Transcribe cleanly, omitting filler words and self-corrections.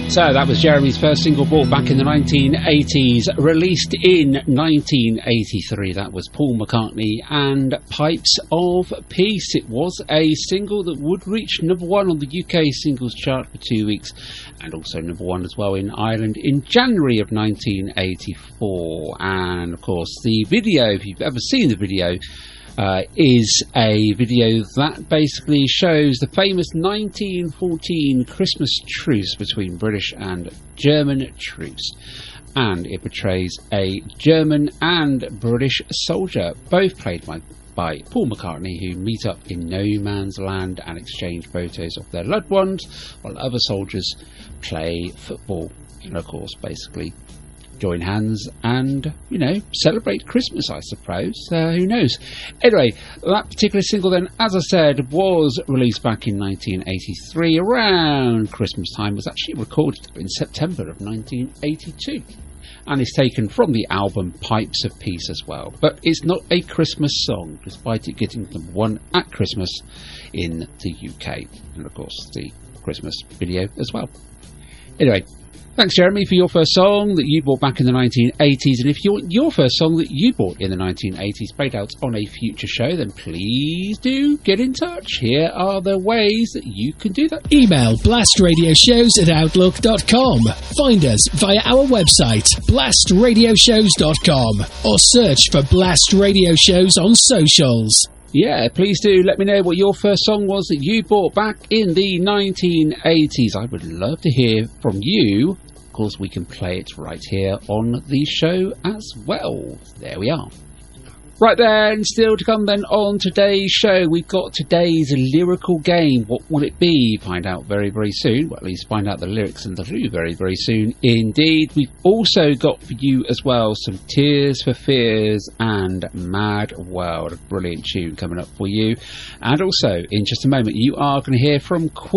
So that was Jeremy's first single, bought back in the 1980s, released in 1983. That was Paul McCartney and Pipes of Peace. It was a single that would reach number one on the UK singles chart for 2 weeks, and also number one as well in Ireland in January of 1984. And of course the video, if you've ever seen the video, is a video that basically shows the famous 1914 Christmas truce between British and German troops. And it portrays a German and British soldier, both played by Paul McCartney, who meet up in no man's land and exchange photos of their loved ones, while other soldiers play football and, of course, basically join hands and, you know, celebrate Christmas, I suppose. Who knows? Anyway, that particular single then, as I said, was released back in 1983, around Christmas time. It was actually recorded in September of 1982. And it's taken from the album Pipes of Peace as well. But it's not a Christmas song, despite it getting number one at Christmas in the UK. And, of course, the Christmas video as well. Anyway, thanks, Jeremy, for your first song that you bought back in the 1980s. And if you want your first song that you bought in the 1980s played out on a future show, then please do get in touch. Here are the ways that you can do that. Email blastradioshows@outlook.com. Find us via our website, blastradioshows.com, or search for Blast Radio Shows on socials. Yeah, please do let me know what your first song was that you bought back in the 1980s. I would love to hear from you. Of course, we can play it right here on the show as well. There we are. Right then, still to come then on today's show, we've got today's lyrical game. What will it be? Find out very, very soon. Well, at least find out the lyrics and the clue very, very soon indeed. We've also got for you as well some Tears for Fears and Mad World. A brilliant tune coming up for you. And also, in just a moment, you are going to hear from